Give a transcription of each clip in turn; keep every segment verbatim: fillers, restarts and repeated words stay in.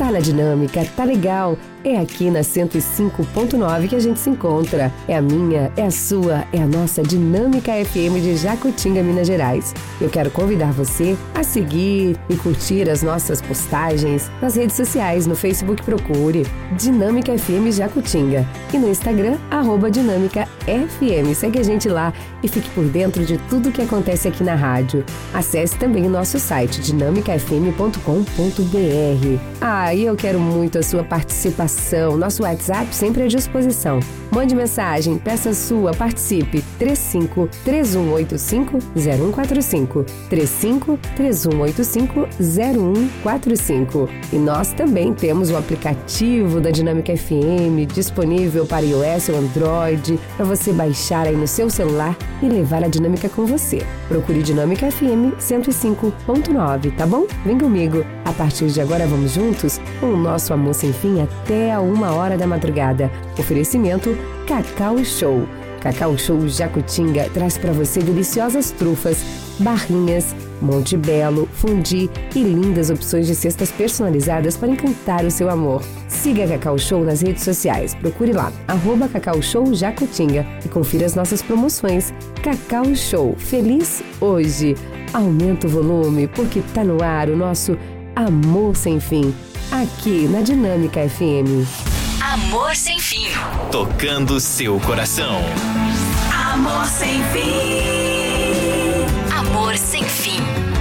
Tá na dinâmica, tá legal. É aqui na cento e cinco ponto nove que a gente se encontra. É a minha, é a sua, é a nossa Dinâmica F M de Jacutinga, Minas Gerais. Eu quero convidar você a seguir e curtir as nossas postagens nas redes sociais. No Facebook, procure Dinâmica F M Jacutinga. E no Instagram, arroba Dinâmica F M. Segue a gente lá e fique por dentro de tudo que acontece aqui na rádio. Acesse também o nosso site, dinâmica f m ponto com ponto b r. Ah, e eu quero muito a sua participação. Nosso WhatsApp sempre à disposição. Mande mensagem, peça sua, participe. três cinco três um oito cinco zero um quatro cinco. três cinco três um oito cinco zero um quatro cinco. E nós também temos o aplicativo da Dinâmica F M disponível para iOS ou Android, para você baixar aí no seu celular e levar a Dinâmica com você. Procure Dinâmica F M cento e cinco ponto nove, tá bom? Vem comigo. A partir de agora vamos juntos com o nosso Amor Sem Fim até a uma hora da madrugada. Oferecimento Cacau Show. Cacau Show Jacutinga traz para você deliciosas trufas, barrinhas, Monte Belo, fundi e lindas opções de cestas personalizadas para encantar o seu amor. Siga a Cacau Show nas redes sociais. Procure lá, arroba Cacau Show Jacutinga e confira as nossas promoções. Cacau Show, feliz hoje. Aumenta o volume porque tá no ar o nosso Amor Sem Fim, aqui na Dinâmica F M. Amor Sem Fim. Tocando seu coração. Amor Sem Fim. Amor Sem Fim.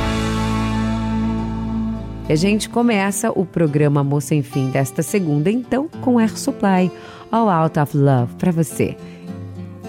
A gente começa o programa Amor Sem Fim desta segunda, então, com Air Supply, All Out of Love, para você.